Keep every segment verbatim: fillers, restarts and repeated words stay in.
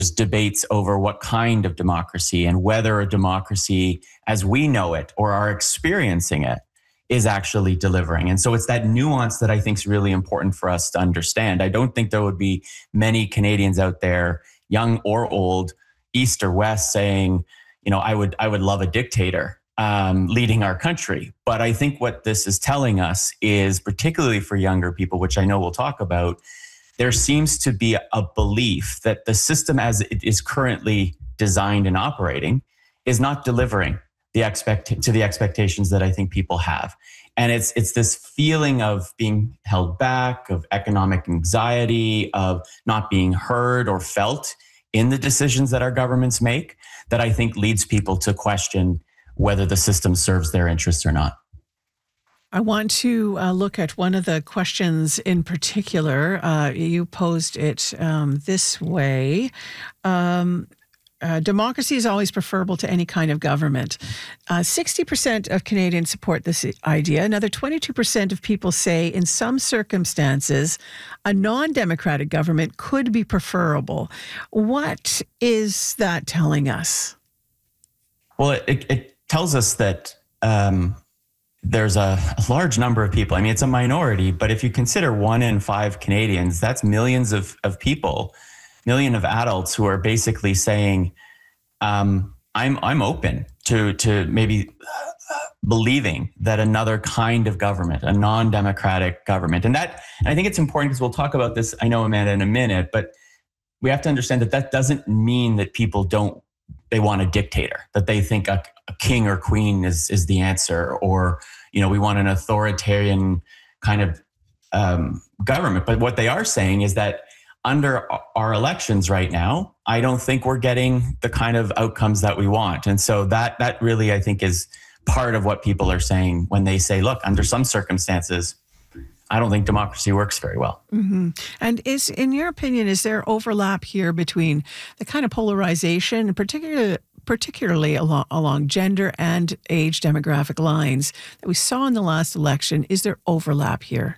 debates over what kind of democracy and whether a democracy as we know it or are experiencing it is actually delivering. And so it's that nuance that I think is really important for us to understand. I don't think there would be many Canadians out there, young or old, east or west, saying, you know, I would I would love a dictator um, leading our country. But I think what this is telling us is, particularly for younger people, which I know we'll talk about, there seems to be a belief that the system as it is currently designed and operating is not delivering the expect to the expectations that I think people have. And it's it's this feeling of being held back, of economic anxiety, of not being heard or felt in the decisions that our governments make that I think leads people to question whether the system serves their interests or not. I want to uh, look at one of the questions in particular. Uh, you posed it um, this way. Um, uh, democracy is always preferable to any kind of government. Uh, sixty percent of Canadians support this idea. Another twenty-two percent of people say in some circumstances, a non-democratic government could be preferable. What is that telling us? Well, it, it tells us that um, there's a, a large number of people. I mean, it's a minority, but if you consider one in five Canadians, that's millions of, of people, million of adults who are basically saying, um, I'm I'm open to to maybe believing that another kind of government, a non-democratic government. And that, and I think it's important because we'll talk about this, I know, Amanda, in a minute, but we have to understand that that doesn't mean that people don't, they want a dictator, that they think a, a king or queen is is the answer, or, you know, we want an authoritarian kind of um, government. But what they are saying is that under our elections right now, I don't think we're getting the kind of outcomes that we want. And so that that really, I think, is part of what people are saying when they say, look, under some circumstances, I don't think democracy works very well. Mm-hmm. And is, in your opinion, is there overlap here between the kind of polarization, particularly particularly along, along gender and age demographic lines that we saw in the last election? Is there overlap here?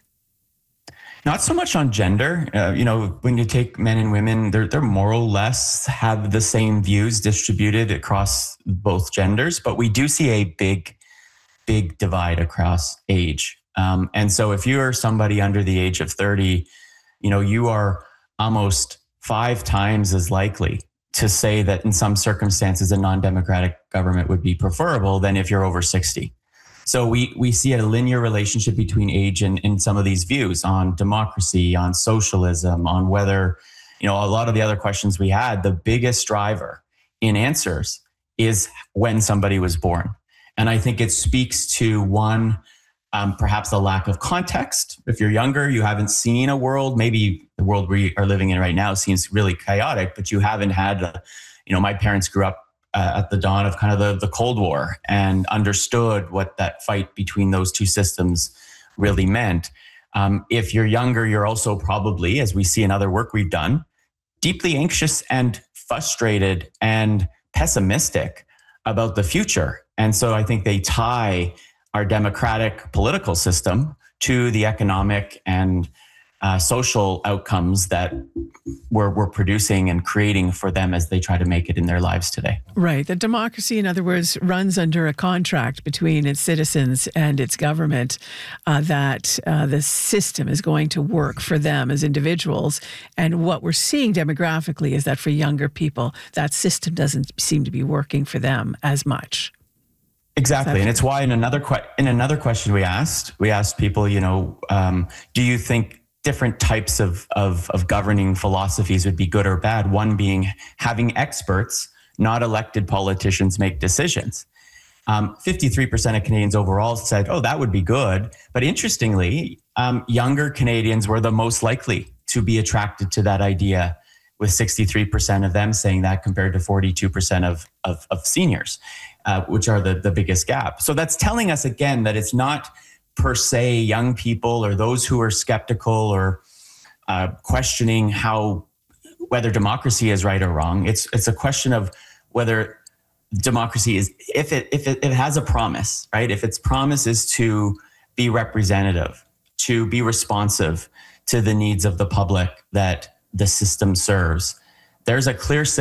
Not so much on gender. Uh, you know, when you take men and women, they're, they're more or less have the same views distributed across both genders, but we do see a big, big divide across age. Um, and so if you are somebody under the age of thirty, you know, you are almost five times as likely to say that in some circumstances a non-democratic government would be preferable than if you're over sixty. So we we see a linear relationship between age and, and some of these views on democracy, on socialism, on whether, you know, a lot of the other questions we had, the biggest driver in answers is when somebody was born. And I think it speaks to one, Um, perhaps a lack of context. If you're younger, you haven't seen a world, maybe the world we are living in right now seems really chaotic, but you haven't had, a, you know, my parents grew up uh, at the dawn of kind of the, the Cold War and understood what that fight between those two systems really meant. Um, if you're younger, you're also probably, as we see in other work we've done, deeply anxious and frustrated and pessimistic about the future. And so I think they tie our democratic political system to the economic and uh, social outcomes that we're, we're producing and creating for them as they try to make it in their lives today. Right. The democracy, in other words, runs under a contract between its citizens and its government uh, that uh, the system is going to work for them as individuals. And what we're seeing demographically is that for younger people, that system doesn't seem to be working for them as much. Exactly. And it's why in another que- in another question we asked, we asked people, you know, um, do you think different types of, of, of governing philosophies would be good or bad? One being having experts, not elected politicians, make decisions. Um, fifty-three percent of Canadians overall said, oh, that would be good. But interestingly, um, younger Canadians were the most likely to be attracted to that idea, with sixty-three percent of them saying that compared to forty-two percent of, of, of seniors. Uh, which are the, the biggest gap. So that's telling us again that it's not per se young people or those who are skeptical or uh, questioning how whether democracy is right or wrong. It's it's a question of whether democracy is if it if it, it has a promise, right? If its promise is to be representative, to be responsive to the needs of the public that the system serves, there's a clear